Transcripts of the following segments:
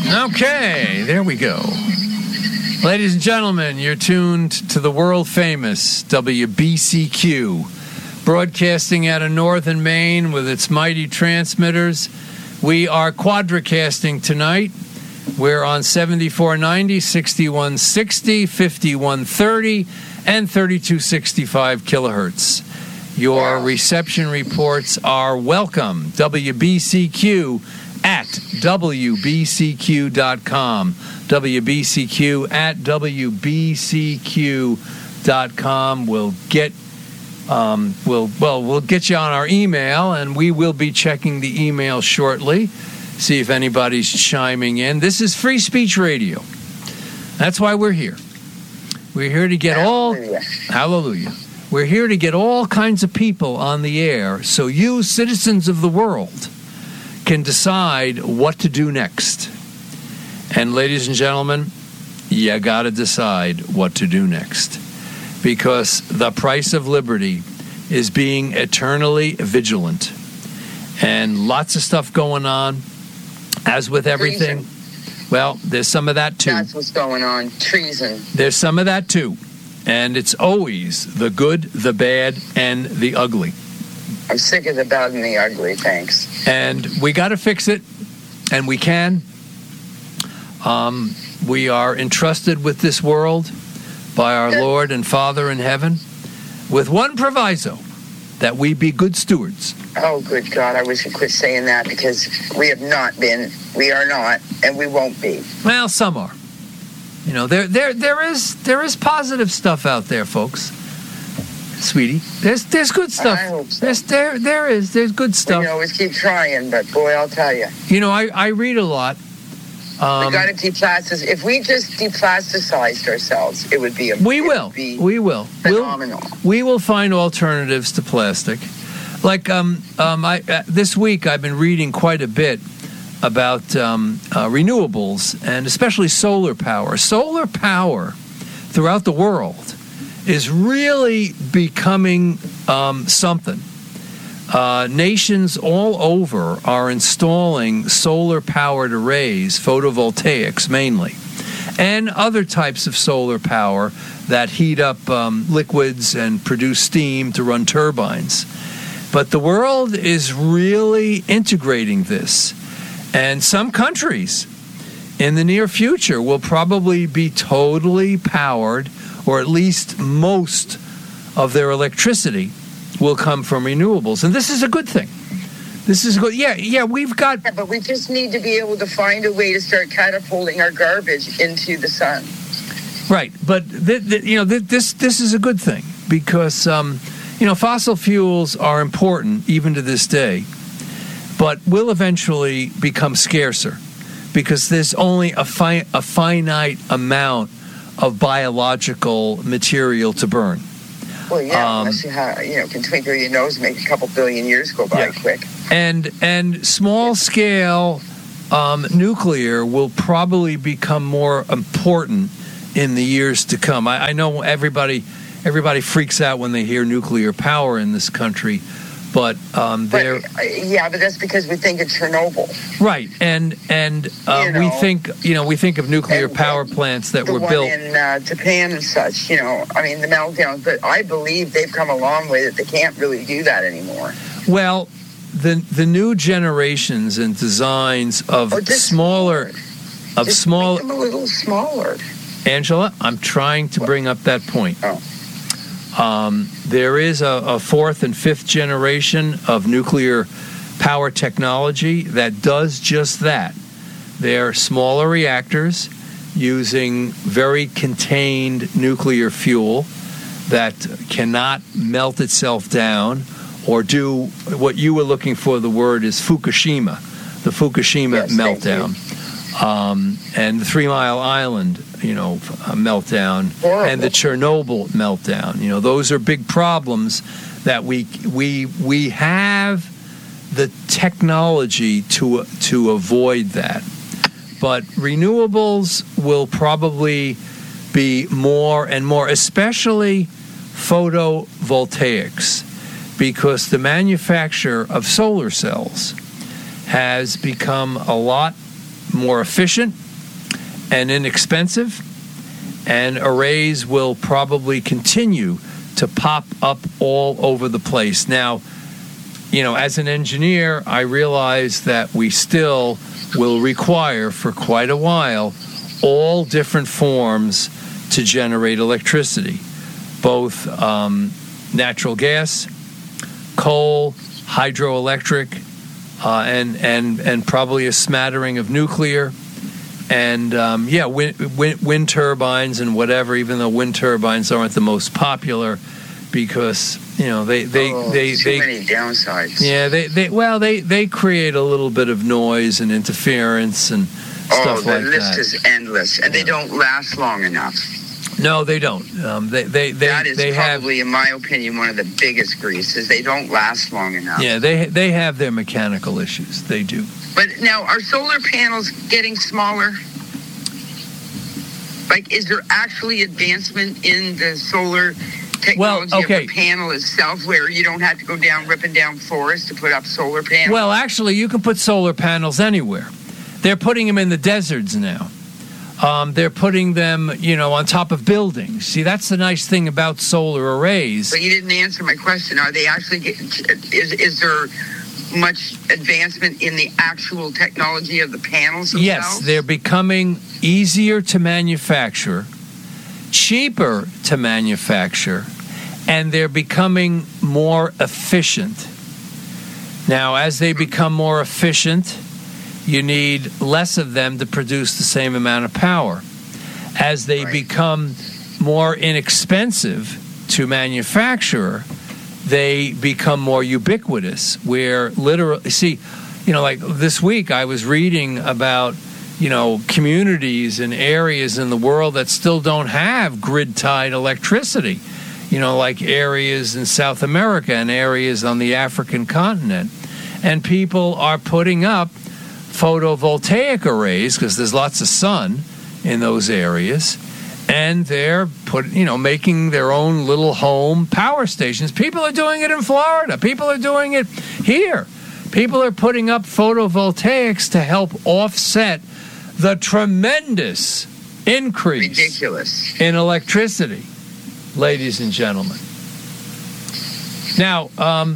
Okay, there we go. Ladies and gentlemen, you're tuned to the world-famous WBCQ, broadcasting out of northern Maine with its mighty transmitters. We are quadracasting tonight. We're on 7490, 6160, 5130, and 3265 kilohertz. Your reception reports are welcome. WBCQ at WBCQ.com. WBCQ at WBCQ.com. We'll get you on our email, and we will be checking the email shortly. See if anybody's chiming in. This is Free Speech Radio. That's why we're here. We're here to get Hallelujah. We're here to get all kinds of people on the air so you, citizens of the world, can decide what to do next. And ladies and gentlemen, you got to decide what to do next. Because the price of liberty is being eternally vigilant. And lots of stuff going on, as with everything. Well, there's some of that too. That's what's going on. Treason. There's some of that too. And it's always the good, the bad, and the ugly. I'm sick of the bad and the ugly, thanks. And we got to fix it, and we can. We are entrusted with this world by our Lord and Father in heaven, with one proviso, that we be good stewards. Oh, good God, I wish you quit saying that, because we have not been, we are not, and we won't be. Well, some are. You know, there is positive stuff out there, folks. Sweetie, there's good stuff. I hope so. There's good stuff. We always keep trying, but boy, I'll tell you. You know, I read a lot. We got to deplasticize. If we just deplasticized ourselves, it would be we will phenomenal. We will find alternatives to plastic. Like this week, I've been reading quite a bit about renewables, and especially solar power. Solar power throughout the world is really becoming something. Nations all over are installing solar-powered arrays, photovoltaics mainly, and other types of solar power that heat up liquids and produce steam to run turbines. But the world is really integrating this. And some countries in the near future will probably be totally powered, or at least most of their electricity will come from renewables. And this is a good thing. This is good. Yeah, we've got... Yeah, but we just need to be able to find a way to start catapulting our garbage into the sun. Right, but this is a good thing, because fossil fuels are important even to this day, but will eventually become scarcer, because there's only a finite amount of biological material to burn. Well, yeah, unless you can twinkle your nose and make a couple billion years go by quick. And small scale nuclear will probably become more important in the years to come. I know everybody freaks out when they hear nuclear power in this country, but but that's because we think of Chernobyl, right? And we think of nuclear power plants that were built in Japan and such. I mean the meltdowns. But I believe they've come a long way that they can't really do that anymore. Well, the new generations and designs of smaller, make them a little smaller. Angela, I'm trying to bring up that point. There is a fourth and fifth generation of nuclear power technology that does just that. They're smaller reactors using very contained nuclear fuel that cannot melt itself down or do what you were looking for. The word is Fukushima, the Fukushima meltdown. And the 3 Mile Island, meltdown, horrible. And the Chernobyl meltdown. Those are big problems that we have the technology to avoid that. But renewables will probably be more and more, especially photovoltaics, because the manufacture of solar cells has become a lot more efficient and inexpensive, and arrays will probably continue to pop up all over the place. Now, as an engineer, I realize that we still will require for quite a while all different forms to generate electricity, both natural gas, coal, hydroelectric, and probably a smattering of nuclear, and wind turbines and whatever. Even though wind turbines aren't the most popular, because too many downsides. Yeah, they create a little bit of noise and interference and stuff like that. The list is endless, and they don't last long enough. No, they don't. That is probably, in my opinion, one of the biggest greases. They don't last long enough. Yeah, they have their mechanical issues. They do. But now, are solar panels getting smaller? Like, is there actually advancement in the solar technology of the panel itself, where you don't have to go ripping down forests to put up solar panels? Well, actually, you can put solar panels anywhere. They're putting them in the deserts now. They're putting them, on top of buildings. See, that's the nice thing about solar arrays. But you didn't answer my question. Are they actually is there much advancement in the actual technology of the panels themselves? Yes, they're becoming easier to manufacture, cheaper to manufacture, and they're becoming more efficient. Now, as they become more efficient, you need less of them to produce the same amount of power. As they become more inexpensive to manufacture, they become more ubiquitous, where literally, like this week I was reading about, communities and areas in the world that still don't have grid-tied electricity, like areas in South America and areas on the African continent. And people are putting up photovoltaic arrays because there's lots of sun in those areas, and they're making their own little home power stations. People are doing it in Florida. People are doing it here. People are putting up photovoltaics to help offset the tremendous increase in electricity, ladies and gentlemen. Now,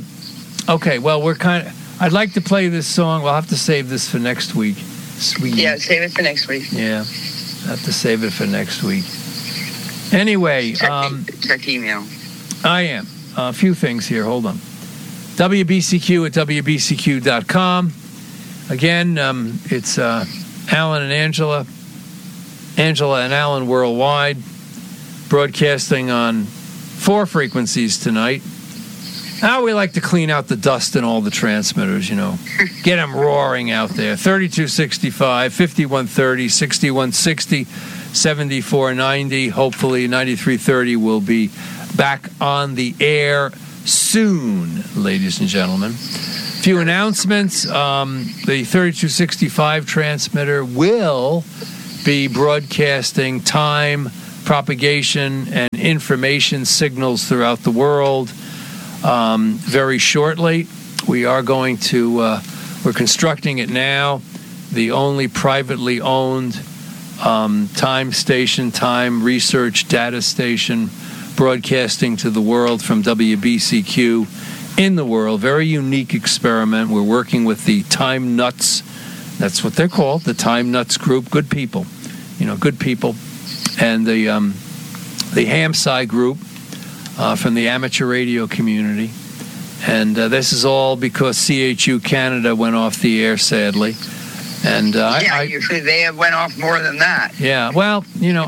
I'd like to play this song. We'll have to save this for next week. Yeah, save it for next week. Yeah, have to save it for next week. Anyway, check email. I am. A few things here. Hold on. WBCQ at WBCQ.com. Again, it's Alan and Angela and Alan worldwide, broadcasting on 4 frequencies tonight. Now we like to clean out the dust in all the transmitters, Get them roaring out there. 3265, 5130, 6160, 7490. Hopefully 9330 will be back on the air soon, ladies and gentlemen. A few announcements. The 3265 transmitter will be broadcasting time, propagation, and information signals throughout the world. Very shortly. We are going to, we're constructing it now, the only privately owned time station, time research data station, broadcasting to the world from WBCQ in the world. Very unique experiment. We're working with the Time Nuts. That's what they're called, the Time Nuts group. Good people, good people. And the Hamsci group. From the amateur radio community. And this is all because CHU Canada went off the air, sadly. And usually they have went off more than that. Yeah, well,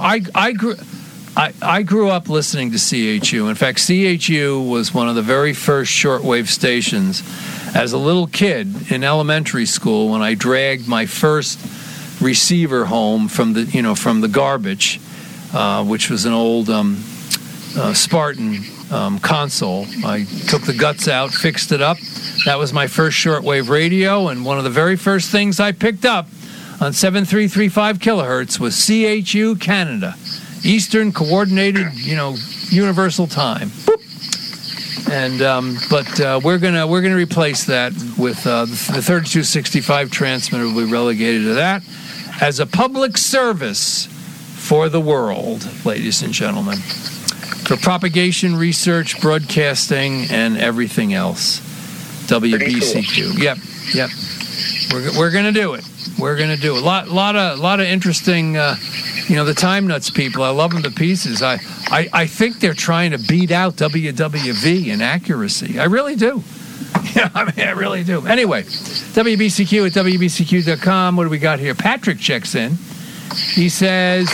I grew up listening to CHU. In fact, CHU was one of the very first shortwave stations as a little kid in elementary school, when I dragged my first receiver home from the garbage, which was an old Spartan console. I took the guts out, fixed it up. That was my first shortwave radio, and one of the very first things I picked up on 7335 kilohertz was CHU Canada, Eastern Coordinated, Universal Time. Boop. And but we're gonna replace that with the 3265 transmitter. Will be relegated to that. as a public service for the world, ladies and gentlemen, for propagation, research, broadcasting, and everything else. WBCQ. Cool. Yep. We're going to do it. We're going to do it. Lot of interesting, the Time Nuts people. I love them to pieces. I think they're trying to beat out WWV in accuracy. I really do. Yeah, I really do. Anyway, WBCQ at WBCQ.com. What do we got here? Patrick checks in. He says,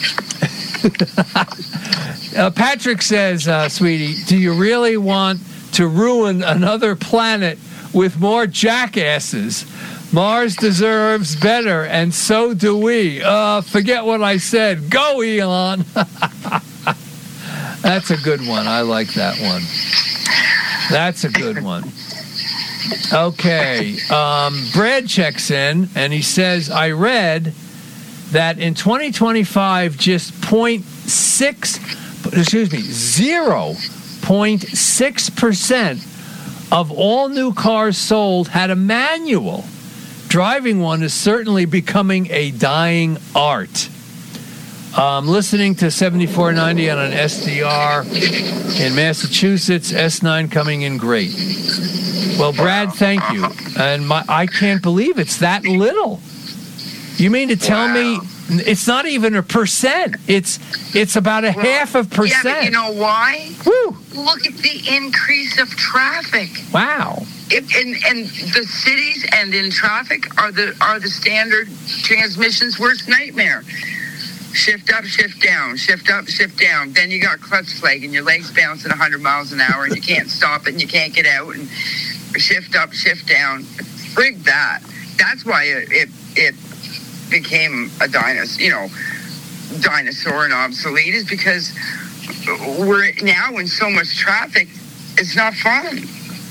Patrick says, sweetie, do you really want to ruin another planet with more jackasses? Mars deserves better, and so do we. Forget what I said. Go, Elon. That's a good one. I like that one. That's a good one. Okay. Brad checks in, and he says, I read that in 2025, just 0.6% of all new cars sold had a manual. Driving one is certainly becoming a dying art. Listening to 7490 on an SDR in Massachusetts, S9 coming in great. Well, Brad, thank you. And I can't believe it's that little. You mean to tell me it's not even a percent? It's about a half of percent. Yeah, but you know why? Woo. Look at the increase of traffic. Wow. And the cities and in traffic are the standard transmission's worst nightmare. Shift up, shift down, shift up, shift down. Then you got clutch flag and your legs bouncing 100 miles an hour and you can't stop it and you can't get out, and shift up, shift down. Frig that. That's why it became a dinosaur and obsolete, is because we're now in so much traffic, it's not fun.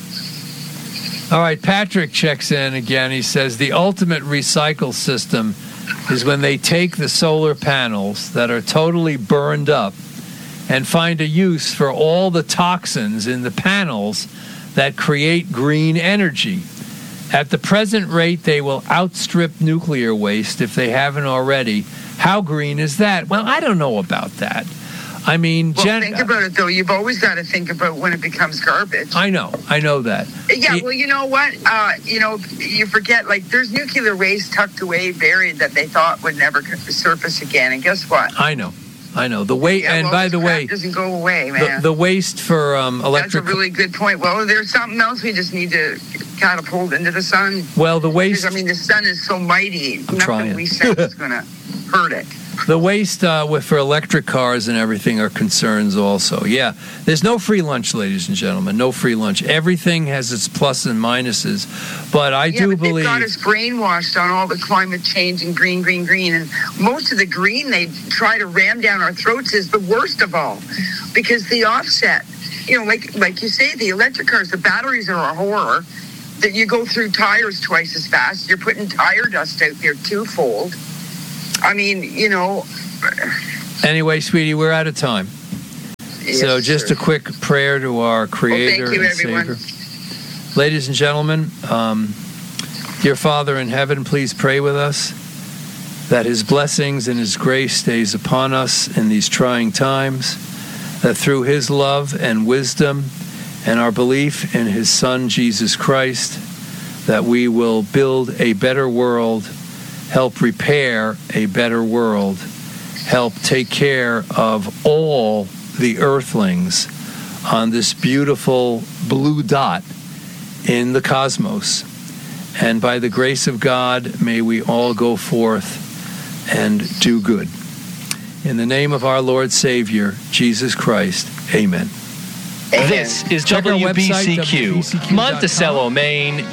All right, Patrick checks in again. He says the ultimate recycle system is when they take the solar panels that are totally burned up and find a use for all the toxins in the panels that create green energy. At the present rate, they will outstrip nuclear waste if they haven't already. How green is that? Well, I don't know about that. I mean, think about it, though. You've always got to think about when it becomes garbage. I know that. Yeah, well, you know what? You forget, there's nuclear waste tucked away, buried, that they thought would never surface again. And guess what? I know. The waste, by the way, doesn't go away, man. The waste for electric. That's a really good point. Well, there's something else we just need to catapult into the sun. Well, the waste. Because, the sun is so mighty. Nothing we send is going to hurt it. The waste for electric cars and everything are concerns also. Yeah, there's no free lunch, ladies and gentlemen. No free lunch. Everything has its plus and minuses. But I do believe they've got us brainwashed on all the climate change and green. And most of the green they try to ram down our throats is the worst of all, because the offset, like you say, the electric cars, the batteries are a horror. That you go through tires twice as fast. You're putting tire dust out there twofold. Anyway, sweetie, we're out of time. Yes, so just sir. A quick prayer to our Creator thank you, and everyone. Savior. Ladies and gentlemen, dear Father in heaven, please pray with us that His blessings and His grace stays upon us in these trying times, that through His love and wisdom and our belief in His Son, Jesus Christ, that we will build a better world, help repair a better world, help take care of all the earthlings on this beautiful blue dot in the cosmos. And by the grace of God, may we all go forth and do good. In the name of our Lord Savior, Jesus Christ, amen. This is WBCQ, Monticello, Maine.